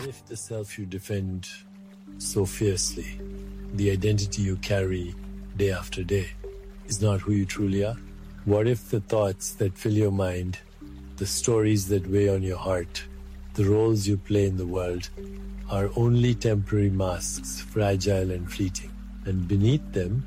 if the self you defend so fiercely, the identity you carry day after day, is not who you truly are? What if the thoughts that fill your mind, the stories that weigh on your heart, the roles you play in the world, are only temporary masks, fragile and fleeting, and beneath them,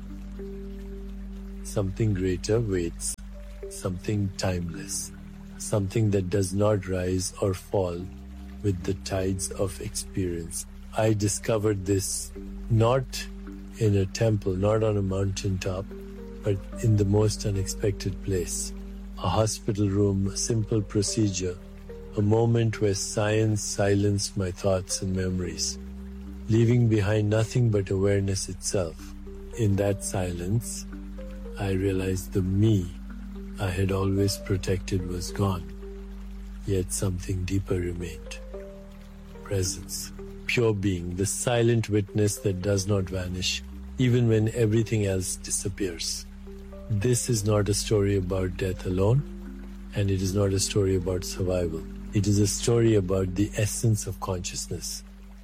something greater waits, something timeless, something that does not rise or fall with the tides of experience. I discovered this not in a temple, not on a mountaintop, but in the most unexpected place. A hospital room, a simple procedure, a moment where science silenced my thoughts and memories, leaving behind nothing but awareness itself. In that silence, I realized the me I had always protected was gone, yet something deeper remained. Presence, pure being, the silent witness that does not vanish, even when everything else disappears. This is not a story about death alone, and it is not a story about survival. It is a story about the essence of consciousness,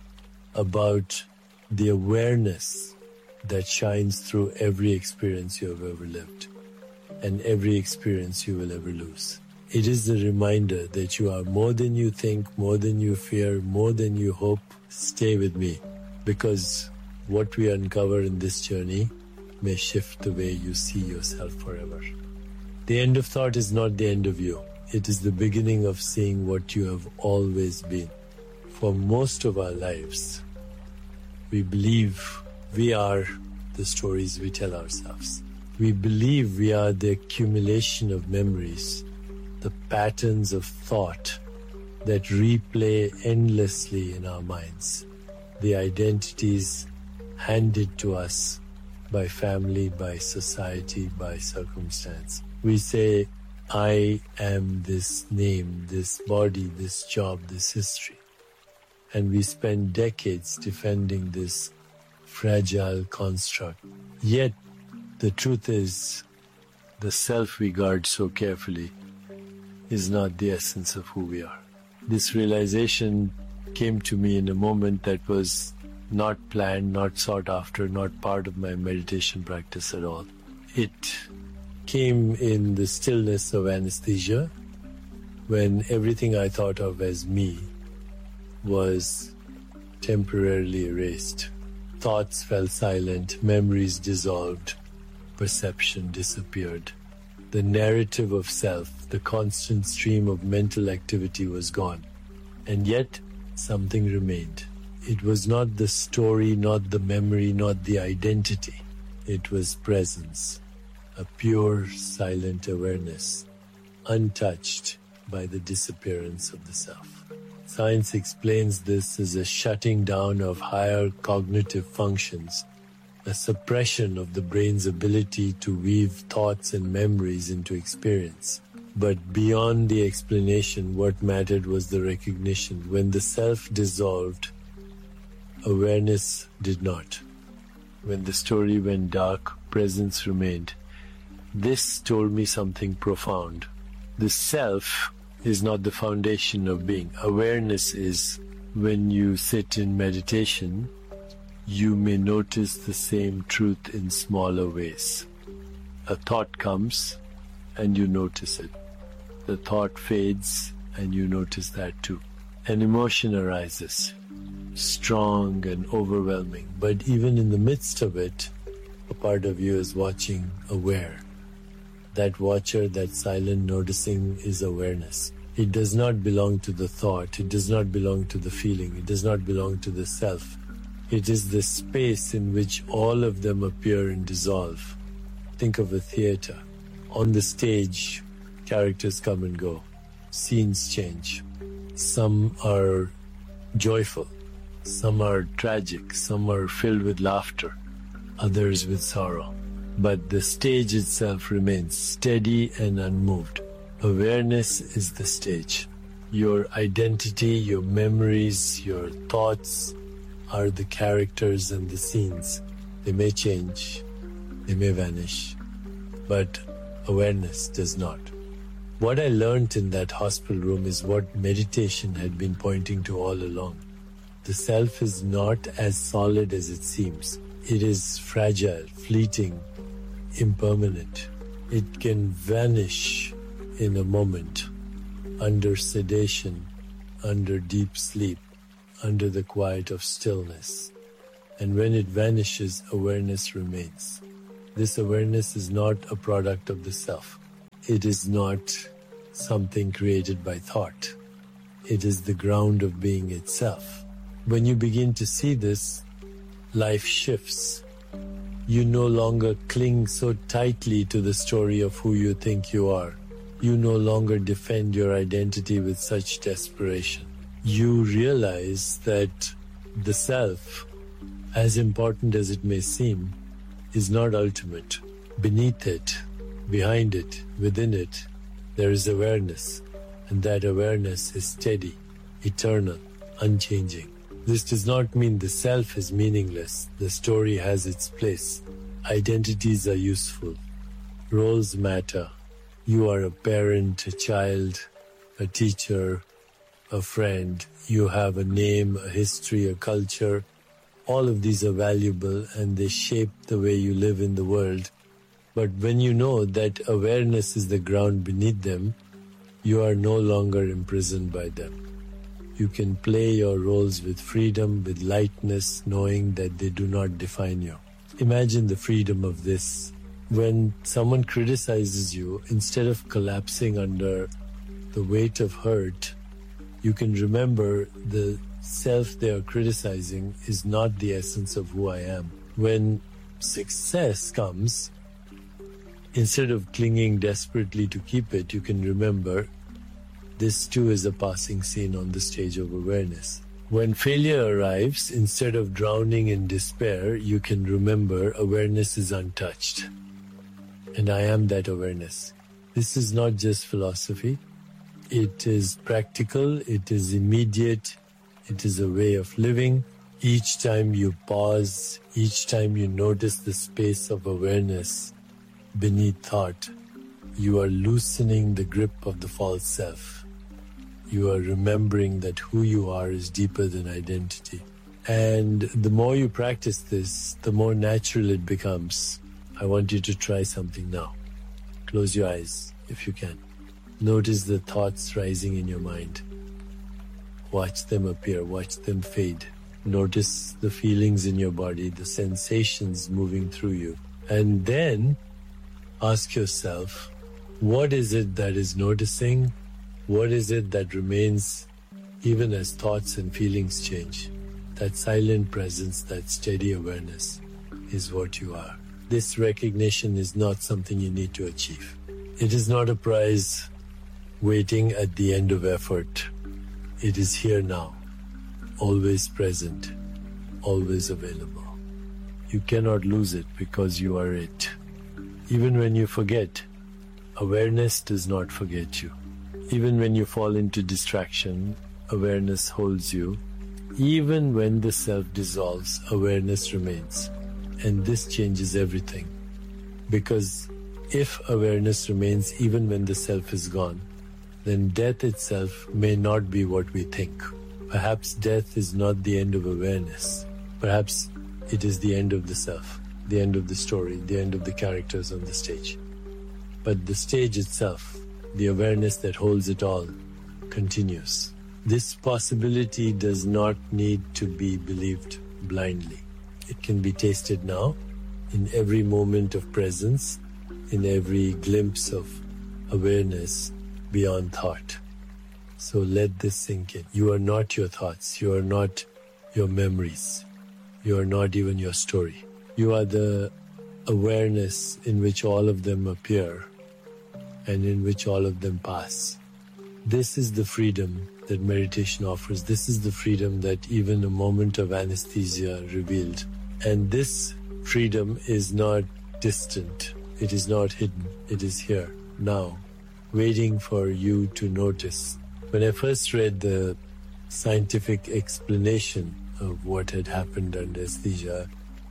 about the awareness that shines through every experience you have ever lived and every experience you will ever lose. It is the reminder that you are more than you think, more than you fear, more than you hope. Stay with me, because what we uncover in this journey may shift the way you see yourself forever. The end of thought is not the end of you. It is the beginning of seeing what you have always been. For most of our lives, we believe we are the stories we tell ourselves. We believe we are the accumulation of memories, the patterns of thought that replay endlessly in our minds, the identities handed to us by family, by society, by circumstance. We say, I am this name, this body, this job, this history. And we spend decades defending this fragile construct. Yet, the truth is, the self we guard so carefully is not the essence of who we are. This realization came to me in a moment that was not planned, not sought after, not part of my meditation practice at all. It came in the stillness of anesthesia, when everything I thought of as me was temporarily erased. Thoughts fell silent, memories dissolved, perception disappeared. The narrative of self, the constant stream of mental activity was gone. And yet, something remained. It was not the story, not the memory, not the identity. It was presence, a pure, silent awareness, untouched by the disappearance of the self. Science explains this as a shutting down of higher cognitive functions, a suppression of the brain's ability to weave thoughts and memories into experience. But beyond the explanation, what mattered was the recognition. When the self dissolved, awareness did not. When the story went dark, presence remained. This told me something profound. The self is not the foundation of being. Awareness is. When you sit in meditation, you may notice the same truth in smaller ways. A thought comes and you notice it. The thought fades and you notice that too. An emotion arises, strong and overwhelming, but even in the midst of it, a part of you is watching, aware. That watcher, that silent noticing is awareness. It does not belong to the thought, it does not belong to the feeling, it does not belong to the self. It is the space in which all of them appear and dissolve. Think of a theater. On the stage, characters come and go. Scenes change. Some are joyful. Some are tragic. Some are filled with laughter. Others with sorrow. But the stage itself remains steady and unmoved. Awareness is the stage. Your identity, your memories, your thoughts are the characters and the scenes. They may change, they may vanish, but awareness does not. What I learned in that hospital room is what meditation had been pointing to all along. The self is not as solid as it seems. It is fragile, fleeting, impermanent. It can vanish in a moment, under sedation, under deep sleep, under the quiet of stillness. And when it vanishes, awareness remains. This awareness is not a product of the self. It is not something created by thought. It is the ground of being itself. When you begin to see this, life shifts. You no longer cling so tightly to the story of who you think you are. You no longer defend your identity with such desperation. You realize that the self, as important as it may seem, is not ultimate. Beneath it, behind it, within it, there is awareness, and that awareness is steady, eternal, unchanging. This does not mean the self is meaningless. The story has its place. Identities are useful. Roles matter. You are a parent, a child, a teacher, a friend. You have a name, a history, a culture. All of these are valuable and they shape the way you live in the world. But when you know that awareness is the ground beneath them, you are no longer imprisoned by them. You can play your roles with freedom, with lightness, knowing that they do not define you. Imagine the freedom of this. When someone criticizes you, instead of collapsing under the weight of hurt, you can remember the self they are criticizing is not the essence of who I am. When success comes, instead of clinging desperately to keep it, you can remember this too is a passing scene on the stage of awareness. When failure arrives, instead of drowning in despair, you can remember awareness is untouched. And I am that awareness. This is not just philosophy. It is practical, it is immediate, it is a way of living. Each time you pause, each time you notice the space of awareness beneath thought, you are loosening the grip of the false self. You are remembering that who you are is deeper than identity. And the more you practice this, the more natural it becomes. I want you to try something now. Close your eyes if you can. Notice the thoughts rising in your mind. Watch them appear, watch them fade. Notice the feelings in your body, the sensations moving through you. And then ask yourself, what is it that is noticing? What is it that remains even as thoughts and feelings change? That silent presence, that steady awareness is what you are. This recognition is not something you need to achieve. It is not a prize waiting at the end of effort. It is here now, always present, always available. You cannot lose it because you are it. Even when you forget, awareness does not forget you. Even when you fall into distraction, awareness holds you. Even when the self dissolves, awareness remains. And this changes everything. Because if awareness remains even when the self is gone, then death itself may not be what we think. Perhaps death is not the end of awareness. Perhaps it is the end of the self, the end of the story, the end of the characters on the stage. But the stage itself, the awareness that holds it all, continues. This possibility does not need to be believed blindly. It can be tasted now, in every moment of presence, in every glimpse of awareness beyond thought. So let this sink in. You are not your thoughts. You are not your memories. You are not even your story. You are the awareness in which all of them appear and in which all of them pass. This is the freedom that meditation offers. This is the freedom that even a moment of anesthesia revealed. And this freedom is not distant. It is not hidden. It is here, now, waiting for you to notice. When I first read the scientific explanation of what had happened under anesthesia,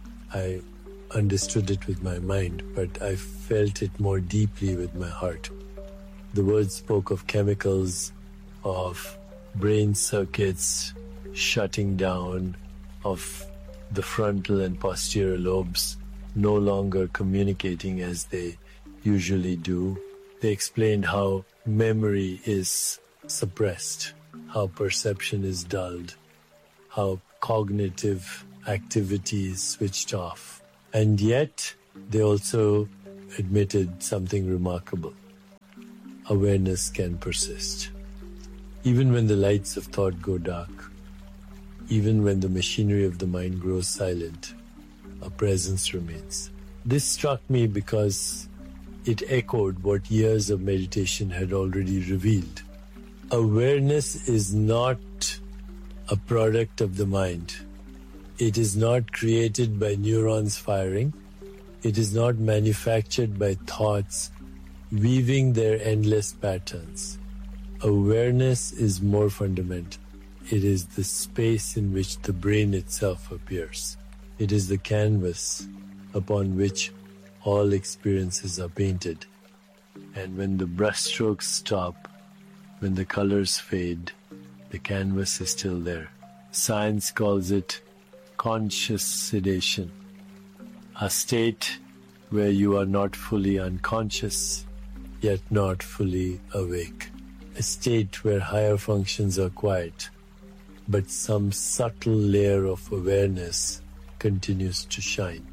I understood it with my mind, but I felt it more deeply with my heart. The words spoke of chemicals, of brain circuits, shutting down of the frontal and posterior lobes, no longer communicating as they usually do. They explained how memory is suppressed, how perception is dulled, how cognitive activity is switched off. And yet, they also admitted something remarkable. Awareness can persist. Even when the lights of thought go dark, even when the machinery of the mind grows silent, a presence remains. This struck me because it echoed what years of meditation had already revealed. Awareness is not a product of the mind. It is not created by neurons firing. It is not manufactured by thoughts weaving their endless patterns. Awareness is more fundamental. It is the space in which the brain itself appears. It is the canvas upon which all experiences are painted. And when the brushstrokes stop, when the colors fade, the canvas is still there. Science calls it conscious sedation, a state where you are not fully unconscious, yet not fully awake. A state where higher functions are quiet, but some subtle layer of awareness continues to shine.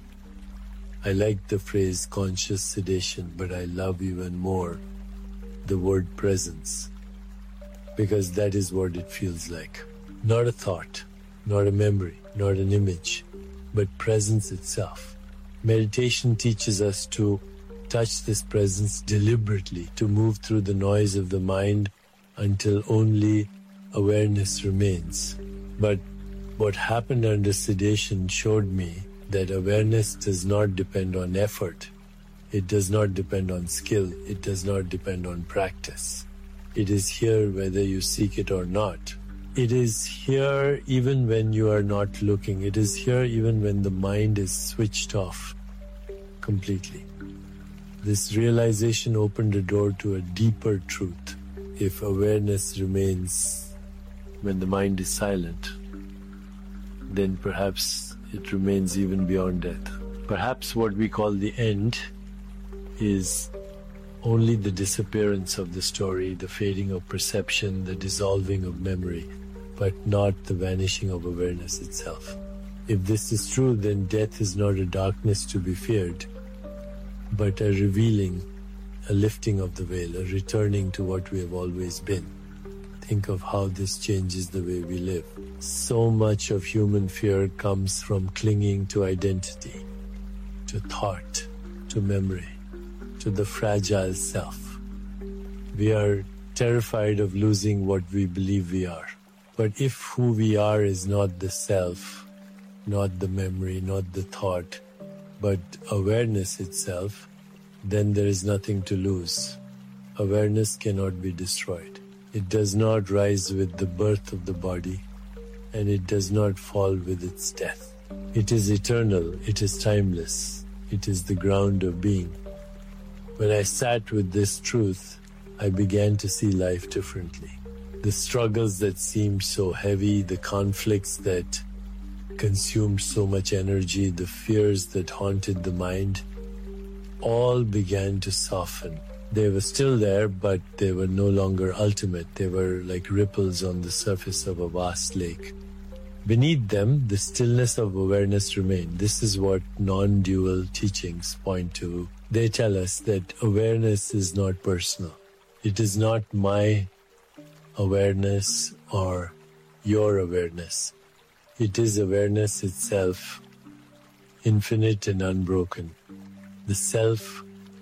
I like the phrase conscious sedation, but I love even more the word presence, because that is what it feels like. Not a thought, not a memory, not an image, but presence itself. Meditation teaches us to touch this presence deliberately, to move through the noise of the mind until only awareness remains. But what happened under sedation showed me that awareness does not depend on effort. It does not depend on skill. It does not depend on practice. It is here whether you seek it or not. It is here even when you are not looking. It is here even when the mind is switched off completely. This realization opened a door to a deeper truth. If awareness remains when the mind is silent, then perhaps it remains even beyond death. Perhaps what we call the end is only the disappearance of the story, the fading of perception, the dissolving of memory, but not the vanishing of awareness itself. If this is true, then death is not a darkness to be feared, but a revealing, a lifting of the veil, a returning to what we have always been. Think of how this changes the way we live. So much of human fear comes from clinging to identity, to thought, to memory, to the fragile self. We are terrified of losing what we believe we are. But if who we are is not the self, not the memory, not the thought, but awareness itself, then there is nothing to lose. Awareness cannot be destroyed. It does not rise with the birth of the body, and it does not fall with its death. It is eternal, it is timeless, it is the ground of being. When I sat with this truth, I began to see life differently. The struggles that seemed so heavy, the conflicts that consumed so much energy, the fears that haunted the mind, all began to soften. They were still there, but they were no longer ultimate. They were like ripples on the surface of a vast lake. Beneath them, the stillness of awareness remained. This is what non-dual teachings point to. They tell us that awareness is not personal. It is not my awareness or your awareness. It is awareness itself, infinite and unbroken. The self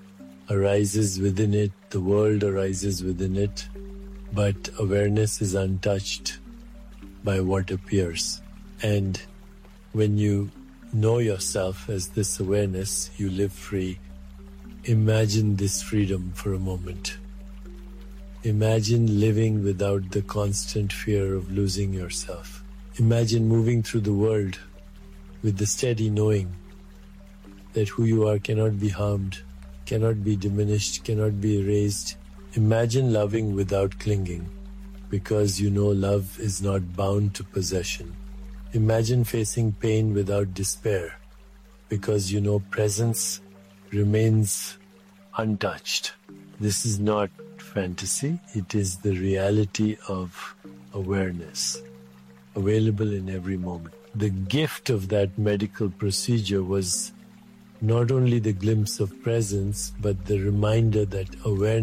arises within it, the world arises within it, but awareness is untouched by what appears. And when you know yourself as this awareness, you live free. Imagine this freedom for a moment. Imagine living without the constant fear of losing yourself. Imagine moving through the world with the steady knowing that who you are cannot be harmed, cannot be diminished, cannot be erased. Imagine loving without clinging, because you know love is not bound to possession. Imagine facing pain without despair, because you know presence remains untouched. This is not fantasy, it is the reality of awareness, available in every moment. The gift of that medical procedure was not only the glimpse of presence, but the reminder that awareness